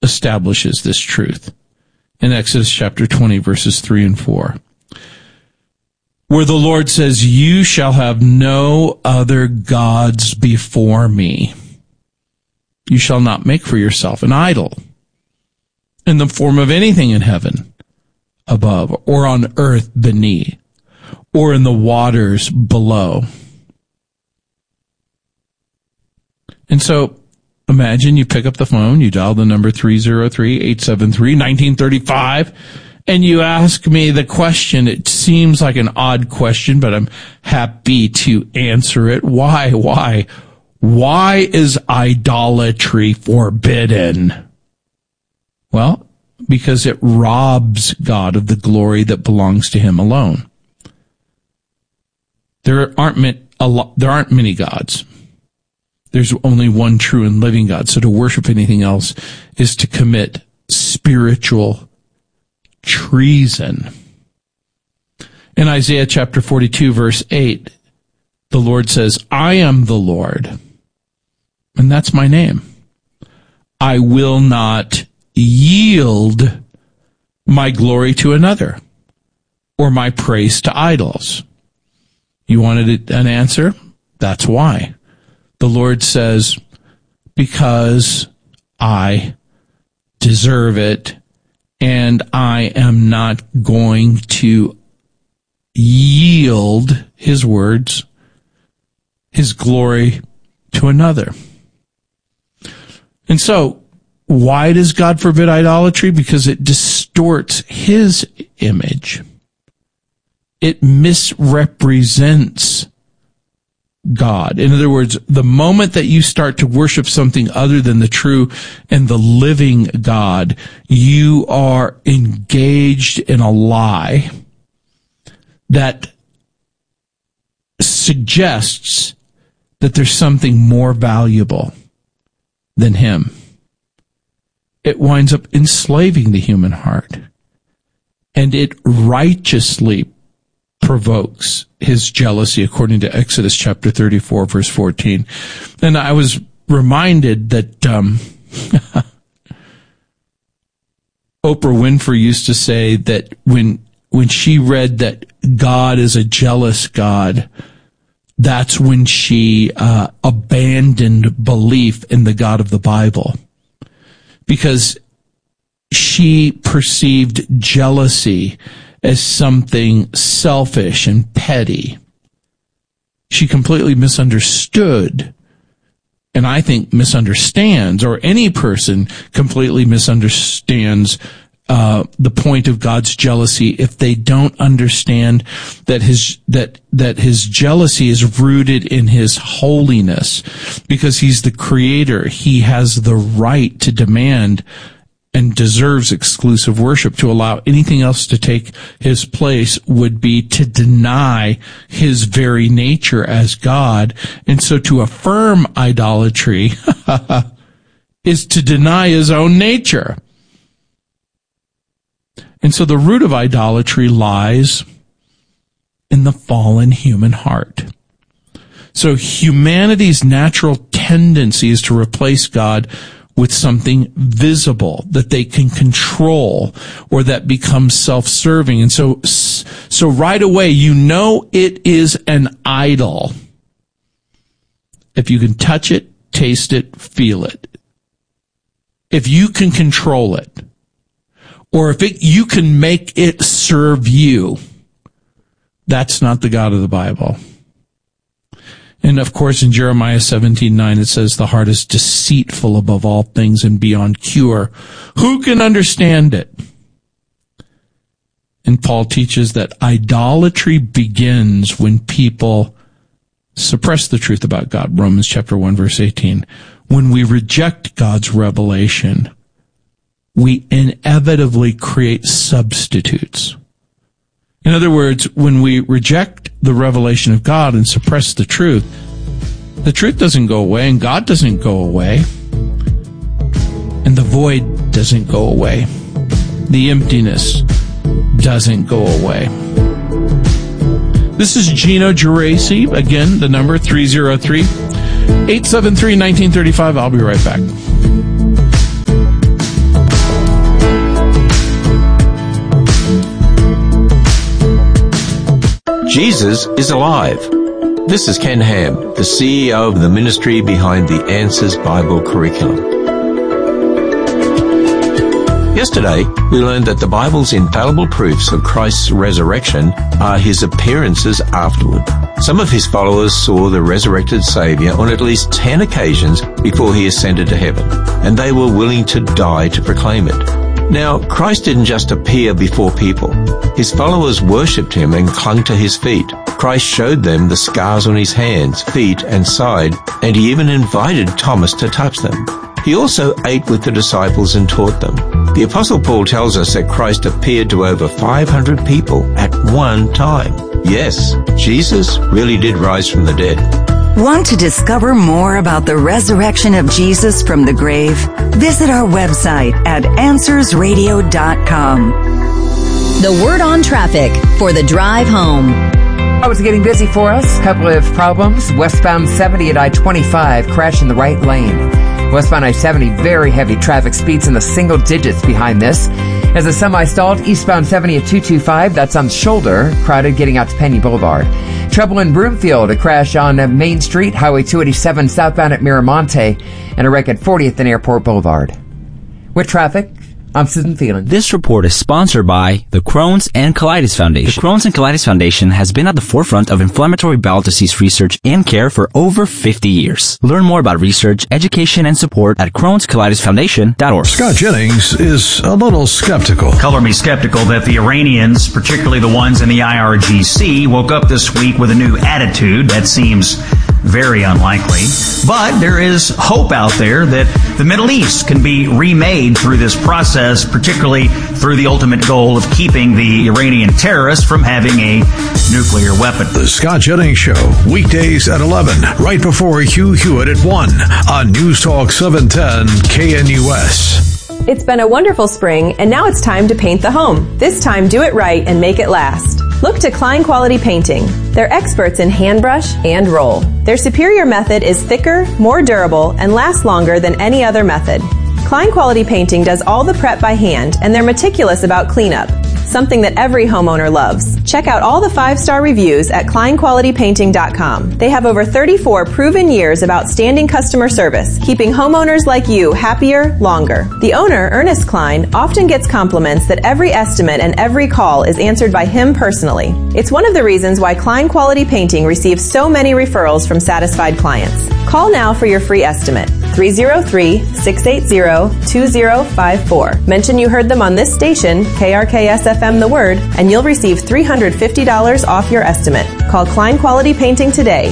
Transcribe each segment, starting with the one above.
establishes this truth in Exodus chapter 20, verses 3 and 4, where the Lord says, "You shall have no other gods before me. You shall not make for yourself an idol in the form of anything in heaven above, or on earth beneath, or in the waters below." And so, imagine you pick up the phone, you dial the number 303-873-1935, and you ask me the question. It seems like an odd question, but I'm happy to answer it. Why is idolatry forbidden? Well, because it robs God of the glory that belongs to him alone. There aren't many gods. There's only one true and living God. So to worship anything else is to commit spiritual treason. In Isaiah chapter 42, verse 8, the Lord says, "I am the Lord, and that's my name. I will not yield my glory to another, or my praise to idols." You wanted an answer? That's why. The Lord says, because I deserve it, and I am not going to yield, his words, his glory to another. And so, why does God forbid idolatry? Because it distorts his image. It misrepresents God. In other words, the moment that you start to worship something other than the true and the living God, you are engaged in a lie that suggests that there's something more valuable than him. It winds up enslaving the human heart, and it righteously provokes his jealousy, according to Exodus chapter 34, verse 14. And I was reminded that Oprah Winfrey used to say that when she read that God is a jealous God, that's when she abandoned belief in the God of the Bible, because she perceived jealousy as something selfish and petty. She completely misunderstood, and I think misunderstands, or any person completely misunderstands the point of God's jealousy if they don't understand that his jealousy is rooted in his holiness. Because he's the creator, he has the right to demand and deserves exclusive worship. To allow anything else to take his place would be to deny his very nature as God. And so to affirm idolatry is to deny his own nature. And so the root of idolatry lies in the fallen human heart. So humanity's natural tendency is to replace God with something visible that they can control, or that becomes self-serving. And so right away, you know it is an idol if you can touch it, taste it, feel it. If you can control it, or if you can make it serve you, that's not the God of the Bible. And of course, in Jeremiah 17:9, it says, "The heart is deceitful above all things and beyond cure. Who can understand it?" And Paul teaches that idolatry begins when people suppress the truth about God. Romans chapter 1, verse 18. When we reject God's revelation, we inevitably create substitutes. In other words, when we reject the revelation of God and suppress the truth doesn't go away, and God doesn't go away, and the void doesn't go away. The emptiness doesn't go away. This is Gino Geraci. Again, the number 303-873-1935. I'll be right back. Jesus is alive. This is Ken Ham, the CEO of the ministry behind the Answers Bible curriculum. Yesterday, we learned that the Bible's infallible proofs of Christ's resurrection are his appearances afterward. Some of his followers saw the resurrected Savior on at least 10 occasions before he ascended to heaven, and they were willing to die to proclaim it. Now, Christ didn't just appear before people. His followers worshipped him and clung to his feet. Christ showed them the scars on his hands, feet, and side, and he even invited Thomas to touch them. He also ate with the disciples and taught them. The Apostle Paul tells us that Christ appeared to over 500 people at one time. Yes, Jesus really did rise from the dead. Want to discover more about the resurrection of Jesus from the grave? Visit our website at AnswersRadio.com. The word on traffic for the drive home. Oh, it's getting busy for us. Couple of problems. Westbound 70 at I-25, crash in the right lane. Westbound I-70, very heavy traffic, speeds in the single digits behind this. As a semi stalled, eastbound 70 at 225, that's on shoulder, crowded getting out to Penny Boulevard. Trouble in Broomfield, a crash on Main Street, Highway 287 southbound at Miramonte, and a wreck at 40th and Airport Boulevard. With traffic, I'm Susan Phelan. This report is sponsored by the Crohn's and Colitis Foundation. The Crohn's and Colitis Foundation has been at the forefront of inflammatory bowel disease research and care for over 50 years. Learn more about research, education, and support at Crohn'sColitisFoundation.org. Scott Jennings is a little skeptical. Color me skeptical that the Iranians, particularly the ones in the IRGC, woke up this week with a new attitude. That seems very unlikely. But there is hope out there that the Middle East can be remade through this process, particularly through the ultimate goal of keeping the Iranian terrorists from having a nuclear weapon. The Scott Jennings Show, weekdays at 11, right before Hugh Hewitt at 1 on News Talk 710 KNUS. It's been a wonderful spring, and now it's time to paint the home. This time, do it right and make it last. Look to Klein Quality Painting. They're experts in hand brush and roll. Their superior method is thicker, more durable, and lasts longer than any other method. Klein Quality Painting does all the prep by hand, and they're meticulous about cleanup, something that every homeowner loves. Check out all the 5-star reviews at kleinqualitypainting.com. They have over 34 proven years of outstanding customer service, keeping homeowners like you happier longer. The owner, Ernest Klein, often gets compliments that every estimate and every call is answered by him personally. It's one of the reasons why Klein Quality Painting receives so many referrals from satisfied clients. Call now for your free estimate. 303-680-2054. Mention you heard them on this station, KRKS-FM The Word, and you'll receive $350 off your estimate. Call Klein Quality Painting today,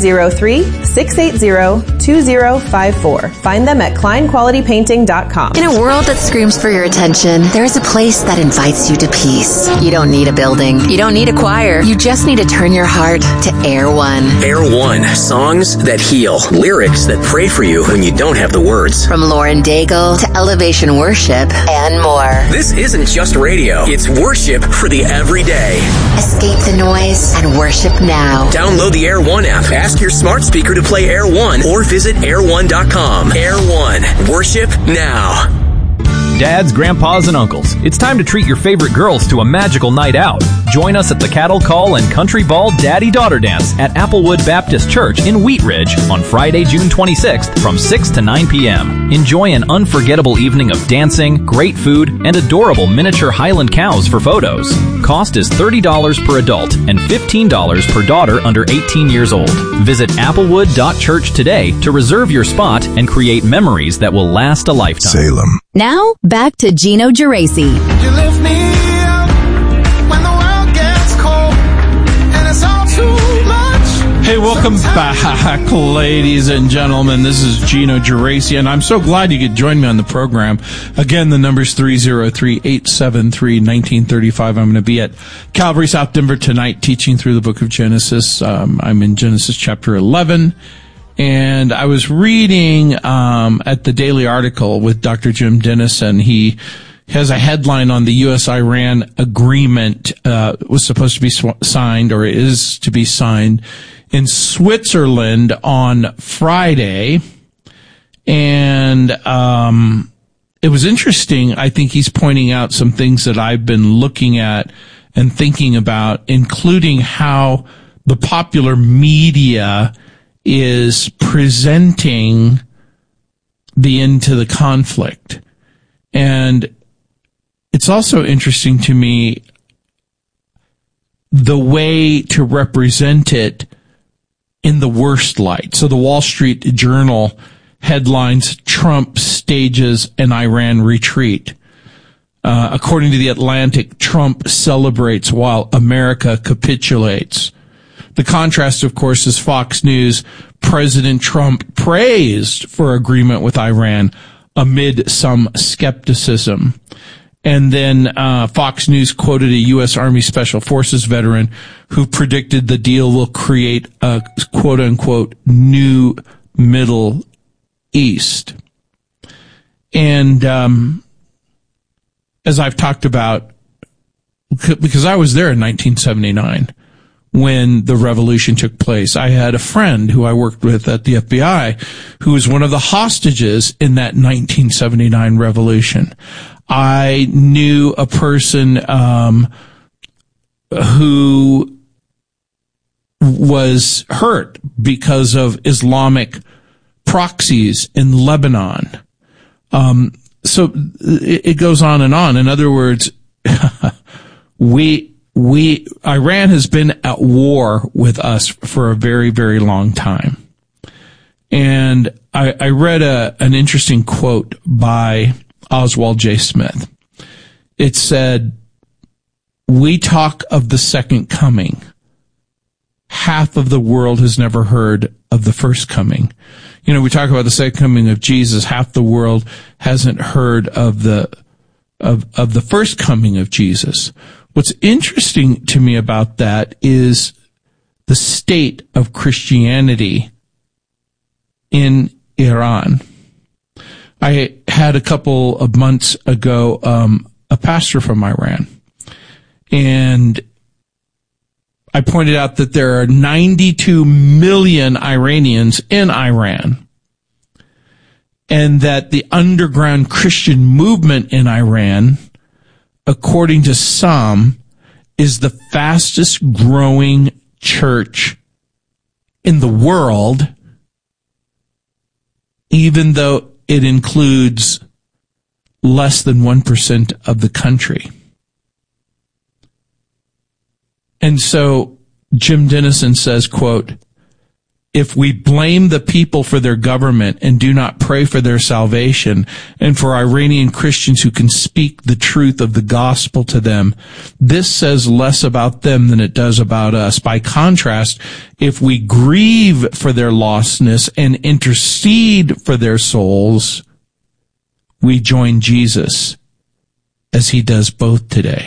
303-680-2054. Find them at kleinqualitypainting.com. In a world that screams for your attention, there is a place that invites you to peace. You don't need a building. You don't need a choir. You just need to turn your heart to Air One. Air One, songs that heal, lyrics that pray for you when you don't have the words. From Lauren Daigle to Elevation Worship and more. This isn't just radio. It's worship for the everyday. Escape the noise and worship now. Download the Air One app. Ask your smart speaker to play Air One or visit air1.com. Air One. Worship now. Dads, grandpas, and uncles, it's time to treat your favorite girls to a magical night out. Join us at the Cattle Call and Country Ball Daddy-Daughter Dance at Applewood Baptist Church in Wheat Ridge on Friday, June 26th from 6 to 9 p.m. Enjoy an unforgettable evening of dancing, great food, and adorable miniature Highland cows for photos. Cost is $30 per adult and $15 per daughter under 18 years old. Visit applewood.church today to reserve your spot and create memories that will last a lifetime. Salem. Now, back to Gino Geraci. You lift me up when the world gets cold and it's all too much. Hey, welcome back, ladies and gentlemen. This is Gino Geraci, and I'm so glad you could join me on the program. Again, the number's 303-873-1935. I'm going to be at Calvary South Denver tonight teaching through the book of Genesis. I'm in Genesis chapter 11. And I was reading at the Daily Article with Dr. Jim Dennis, and he has a headline on the U.S.-Iran agreement was supposed to be signed, or is to be signed, in Switzerland on Friday. And it was interesting. I think he's pointing out some things that I've been looking at and thinking about, including how the popular media is presenting the end to the conflict. And it's also interesting to me the way to represent it in the worst light. So the Wall Street Journal headlines, Trump stages an Iran retreat. According to The Atlantic, Trump celebrates while America capitulates. The contrast, of course, is Fox News. President Trump praised for agreement with Iran amid some skepticism. And then Fox News quoted a U.S. Army Special Forces veteran who predicted the deal will create a quote-unquote new Middle East. And as I've talked about, because I was there in 1979 when the revolution took place, I had a friend who I worked with at the FBI who was one of the hostages in that 1979 revolution. I knew a person who was hurt because of Islamic proxies in Lebanon. So it goes on and on. In other words, Iran has been at war with us for a very, very long time. And I read an interesting quote by Oswald J. Smith. It said, "We talk of the second coming. Half of the world has never heard of the first coming." You know, we talk about the second coming of Jesus. Half the world hasn't heard of the first coming of Jesus. What's interesting to me about that is the state of Christianity in Iran. I had a couple of months ago a pastor from Iran, and I pointed out that there are 92 million Iranians in Iran, and that the underground Christian movement in Iran, according to some, is the fastest growing church in the world, even though it includes less than 1% of the country. And so Jim Dennison says, quote, "If we blame the people for their government and do not pray for their salvation and for Iranian Christians who can speak the truth of the gospel to them, this says less about them than it does about us. By contrast, if we grieve for their lostness and intercede for their souls, we join Jesus as he does both today."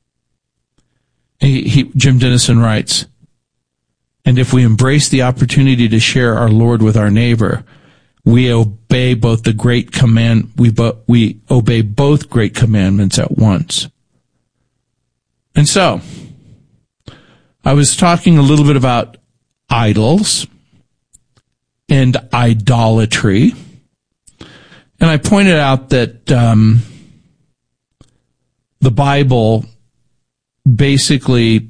Jim Dennison writes, "And if we embrace the opportunity to share our Lord with our neighbor, we obey both the great command, we obey both great commandments at once." And so, I was talking a little bit about idols and idolatry, and I pointed out that the Bible basically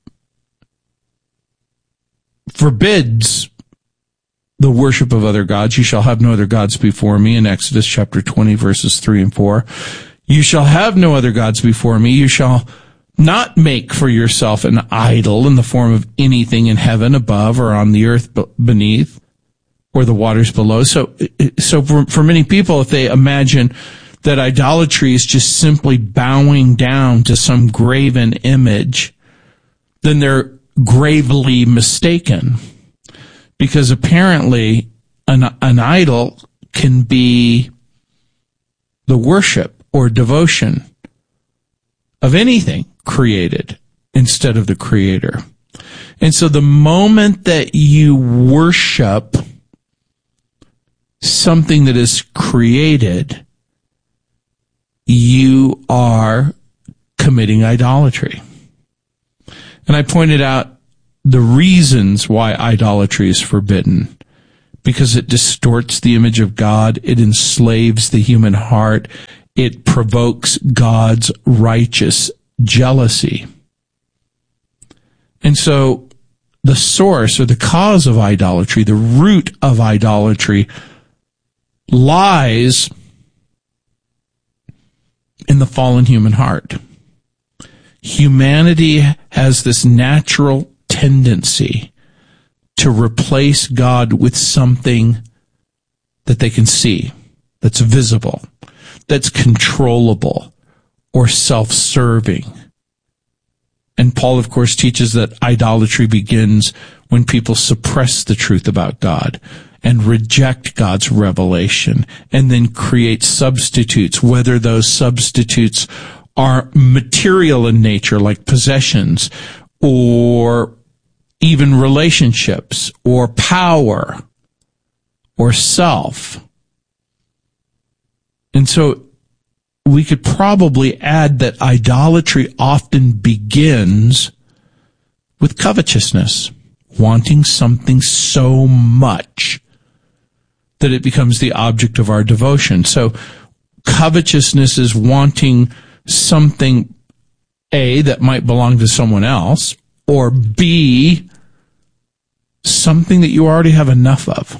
forbids the worship of other gods. "You shall have no other gods before me," in Exodus chapter 20, verses 3 and 4. "You shall have no other gods before me. You shall not make for yourself an idol in the form of anything in heaven above or on the earth beneath or the waters below." So for many people, if they imagine that idolatry is just simply bowing down to some graven image, then they're gravely mistaken. Because apparently an idol can be the worship or devotion of anything created instead of the Creator. And so the moment that you worship something that is created, you are committing idolatry. And I pointed out the reasons why idolatry is forbidden. Because it distorts the image of God, it enslaves the human heart, it provokes God's righteous jealousy. And so the source or the cause of idolatry, the root of idolatry, lies in the fallen human heart. Humanity has this natural tendency to replace God with something that they can see, that's visible, that's controllable, or self-serving. And Paul, of course, teaches that idolatry begins when people suppress the truth about God and reject God's revelation and then create substitutes, whether those substitutes are material in nature, like possessions, or even relationships, or power, or self. And so we could probably add that idolatry often begins with covetousness, wanting something so much that it becomes the object of our devotion. So covetousness is wanting something, A, that might belong to someone else, or B, something that you already have enough of.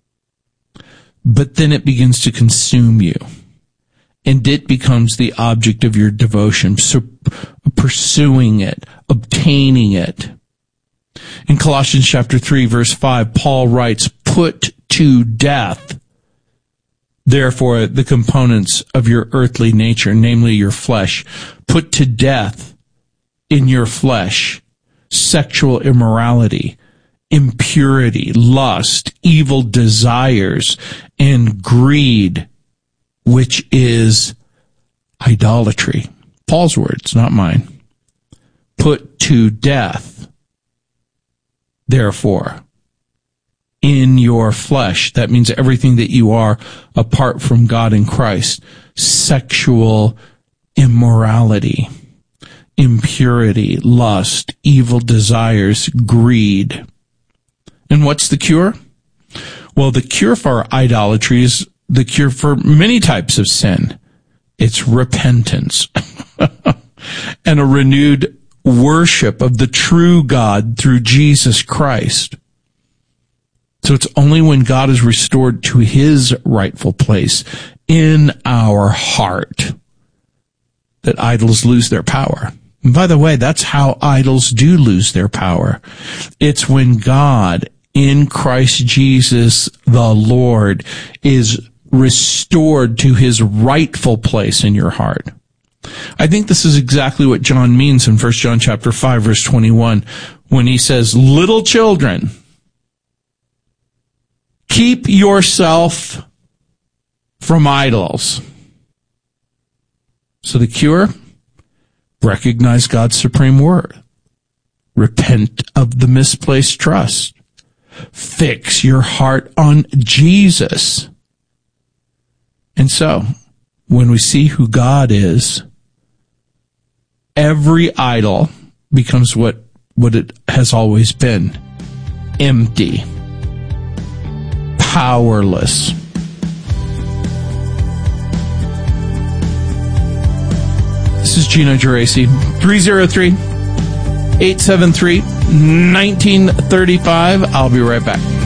But then it begins to consume you, and it becomes the object of your devotion, so pursuing it, obtaining it. In Colossians chapter 3, verse 5, Paul writes, "Put to death, therefore, the components of your earthly nature, namely your flesh. Put to death in your flesh sexual immorality, impurity, lust, evil desires, and greed, which is idolatry." Paul's words, not mine. Put to death, therefore, in your flesh. That means everything that you are apart from God in Christ. Sexual immorality, impurity, lust, evil desires, greed. And what's the cure? Well, the cure for idolatry is the cure for many types of sin. It's repentance and a renewed worship of the true God through Jesus Christ. So it's only when God is restored to his rightful place in our heart that idols lose their power. And by the way, that's how idols do lose their power. It's when God, in Christ Jesus the Lord, is restored to his rightful place in your heart. I think this is exactly what John means in 1 John chapter 5, verse 21, when he says, "Little children, keep yourself from idols." So the cure? Recognize God's supreme word. Repent of the misplaced trust. Fix your heart on Jesus. And so, when we see who God is, every idol becomes what it has always been. Empty. Powerless. This is Gino Geraci, 303-873-1935. I'll be right back.